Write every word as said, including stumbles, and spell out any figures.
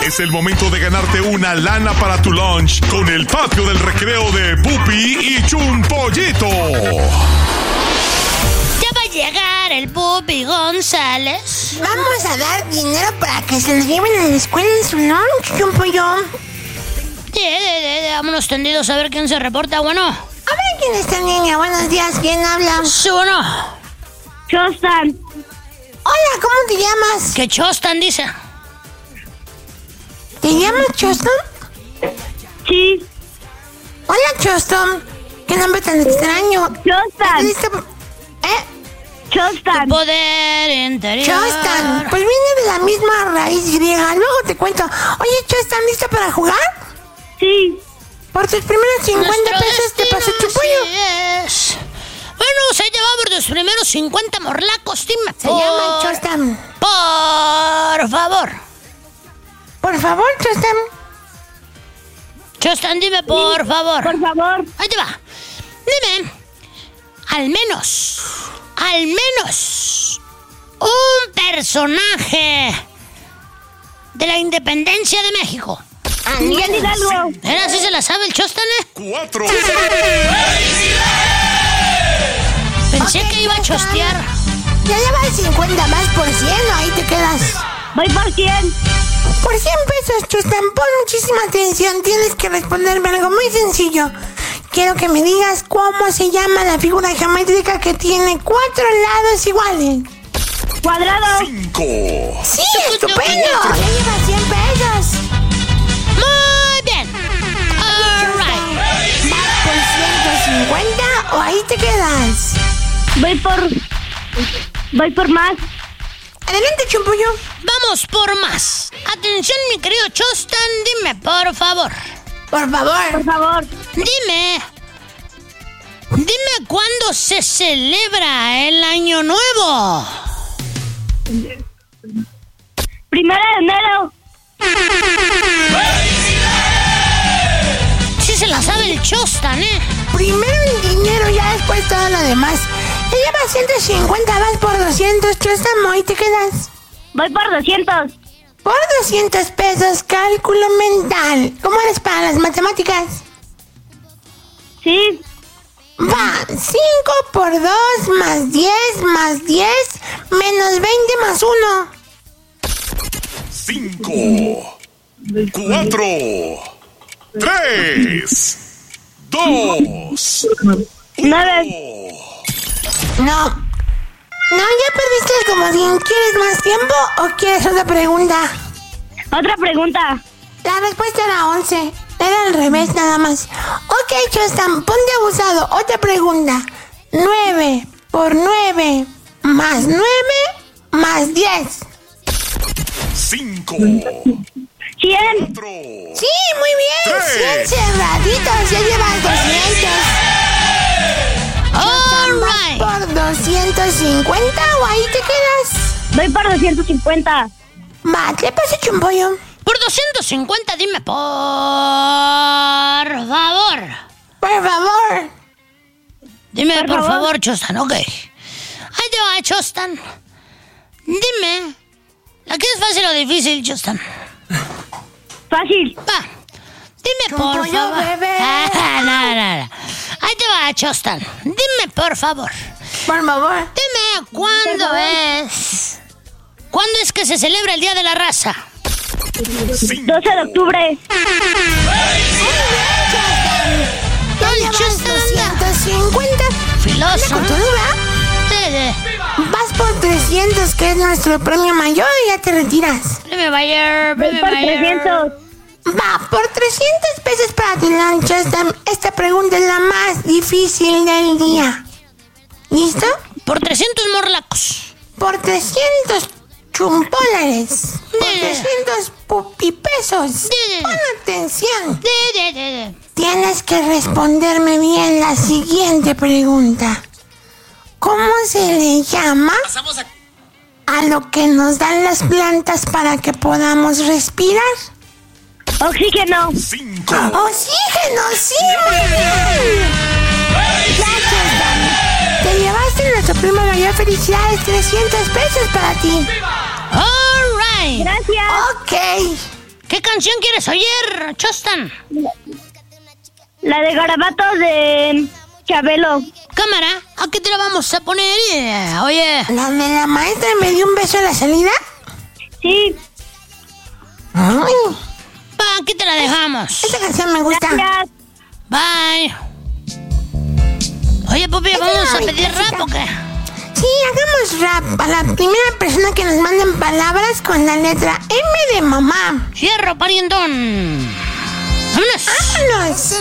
Es el momento de ganarte una lana para tu lunch con el patio del recreo de Pupi y Chunpollito. Ya va a llegar el Pupi González. Vamos a dar dinero para que se lo lleven a la escuela en su lunch, Chumpollo. Sí, vámonos tendidos a ver quién se reporta, bueno. A ver quién está, niña. Buenos días, ¿quién habla? Sí, bueno. Chostan. Hola, ¿cómo te llamas? ¿Qué Chostan dice? ¿Te llamas Chostan? Sí. Hola, Chostan. ¿Qué nombre tan extraño? Chostan. ¿Eh? Chostan. Poder interior. Chostan. Pues viene de la misma raíz griega. Luego te cuento. Oye, Chostan, ¿lista para jugar? Sí. Por tus primeros cincuenta pesos te paso tu pollo. Es. Bueno, se lleva por tus primeros cincuenta morlacos, dime. Se llama Chostan. Por favor. Por favor, Chostan. Chostan, dime por Sí, favor. Por favor. Ahí te va. Dime, al menos, al menos, un personaje de la independencia de México. Miguel Hidalgo. ¿Era así se la sabe el Chostan, eh? Cuatro. Pensé Ok, que iba a Chostan. chostear. Ya llevas cincuenta más por cien, ¿no? Ahí te quedas. Voy por cien. Por cien pesos, Chostan, pon muchísima atención. Tienes que responderme algo muy sencillo. Quiero que me digas cómo se llama la figura geométrica que tiene cuatro lados iguales. Cuadrado. Cinco. ¡Sí, estupendo! Ya llevas cien pesos. Muy bien. All right. ¿Vas por ciento cincuenta o ahí te quedas? Voy por... Voy por más. Adelante, Chumpollo. Vamos por más. Atención, mi querido Chostan, dime, por favor. Por favor. Por favor. Dime. Dime cuándo se celebra el Año Nuevo. Primero de enero. Sí se la sabe el Chostan, ¿eh? Primero el dinero, ya después todo lo demás. Ya llevas ciento cincuenta, vas por doscientos, Chostan, ahí te quedas. Voy por doscientos. Por doscientos pesos, cálculo mental. ¿Cómo eres para las matemáticas? Sí. Va, cinco por dos más diez más diez menos veinte más uno. Cinco. Cuatro. Tres. Dos. Nueve. No. No, ya perdiste el comodín. ¿Quieres más tiempo o quieres otra pregunta? Otra pregunta. La respuesta era once. Era al revés nada más. Ok, Chostan, ponte abusado. Otra pregunta. nueve por nueve más nueve más diez. Cinco. cien. Cuatro. Sí, muy bien. Tres. cien cerraditos. Ya llevas doscientos. All ¿Vas right. por doscientos cincuenta o ahí te quedas? Voy por doscientos cincuenta. Va, te paso Chumpollo. Por doscientos cincuenta, dime, por favor. Por favor. Dime, por, Por favor. favor. Chostan, ok. Ahí te va, Chostan. Dime, ¿la que es fácil o difícil, Chostan? Fácil. Va. Dime, por Chumpollo, favor. bebé. Ah, no, no, no. Ahí te va, Chostan. Dime, por favor. Por favor. Dime, ¿cuándo es? ¿Cuándo es que se celebra el Día de la Raza? Cinco. doce de octubre. Ya Ay, llevas Chostan, doscientos cincuenta. Filoso. Con tu duda, Sí, sí. vas por trescientos, que es nuestro premio mayor, y ya te retiras. Dime, Bayer. Voy Dime, por Bayer. trescientos. Va, por trescientos pesos para tu lunch. Esta, esta pregunta es la más difícil del día. ¿Listo? Por trescientos morlacos. Por trescientos chumpólares. Por Sí. trescientos pupipesos. Sí. Pon atención. Sí, sí, sí, sí. Tienes que responderme bien la siguiente pregunta. ¿Cómo se le llama a lo que nos dan las plantas para que podamos respirar? Oxígeno. Cinco. ¡Oxígeno! ¡Sí, muy bien! Ya, Chostan. Te llevaste nuestro premio mayor. Felicidades, trescientos pesos para ti. All right. Gracias. Ok. ¿Qué ¿Qué canción quieres oír, Chostan? La de Garabatos de Chabelo. Cámara, ¿a qué te la vamos a poner? Eh, Oye. ¿La de la maestra me dio un beso a la salida? Sí. Ay, Va, aquí te la dejamos. esta canción me gusta. Gracias. Bye. Oye, Pupi, ¿vamos a pedir rap o qué? Sí, hagamos rap a la primera persona que nos manden palabras con la letra M de mamá. Cierro, parientón. ¡Vámonos! ¡Vámonos!